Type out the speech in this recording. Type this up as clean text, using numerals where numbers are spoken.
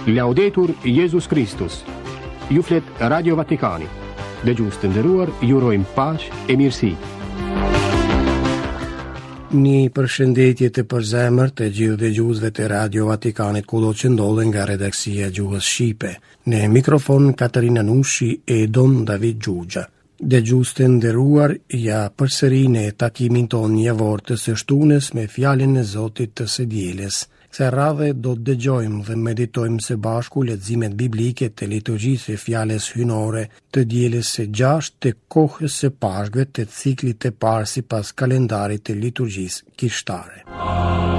Laudetur Jesus Christus. Ju flet Radio Vatikani. Dhe gjusë të nderuar, ju urojmë paqë e mirësi. Një përshëndetje të përzemërt të gjithë dëgjuesve të Radio Vatikanit kudo që ndodhen nga redaksia e Gjuhës Shqipe. Në mikrofon Katarina Nushi e Don David Gjugja. Dëgjues të nderuar, ja përsëri në takimin tonë javor të së shtunës me fjalën e Zotit të së dielës. Kësaj radhe do të dëgjojmë dhe meditojmë së bashku leximet biblike të liturgjisë së fjalës hyjnore të dielës së 6 të kohës së Pashkëve të ciklit të parë sipas kalendarit të liturgjisë kishtare.